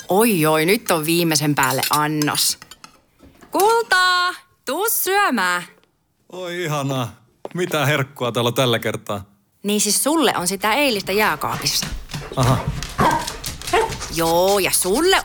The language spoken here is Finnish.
Oi, nyt on viimeisen päälle annos. Kultaa, tuu syömään. Oi ihanaa. Mitä herkkua täällä on tällä kertaa? Niin siis sulle on sitä eilistä jääkaapissa. Aha. Joo, ja sulle